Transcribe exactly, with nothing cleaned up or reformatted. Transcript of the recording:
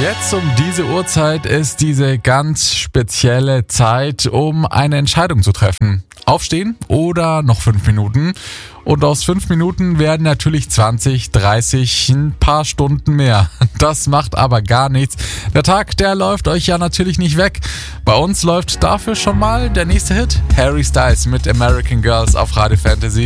Jetzt um diese Uhrzeit ist diese ganz spezielle Zeit, um eine Entscheidung zu treffen. Aufstehen oder noch fünf Minuten? Und aus fünf Minuten werden natürlich zwanzig, dreißig, ein paar Stunden mehr. Das macht aber gar nichts. Der Tag, der läuft euch ja natürlich nicht weg. Bei uns läuft dafür schon mal der nächste Hit. Harry Styles mit American Girls auf Radio Fantasy.